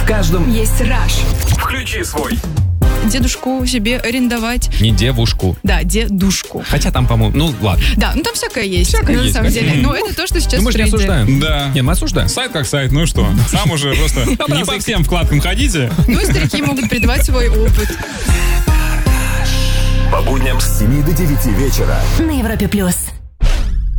В каждом есть раш. Включи свой. Дедушку себе арендовать. Не девушку. Да, дедушку. Хотя там, по-моему, ну ладно. Да, ну там всякое есть. Всякое на есть, самом деле. конечно. Но это то, что сейчас Мы же не в тренде. осуждаем. Да. Не, мы осуждаем. Сайт как сайт, ну и что? Сам уже просто не по всем вкладкам ходите. Ну и старики могут передавать свой опыт. По будням с 7 до 9 вечера. На Европе+.